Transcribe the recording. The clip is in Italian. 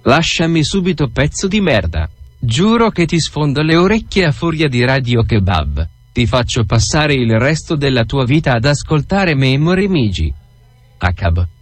Lasciami subito, pezzo di merda. Giuro che ti sfondo le orecchie a furia di Radio Kebab. Ti faccio passare il resto della tua vita ad ascoltare Memory Migi. Acab.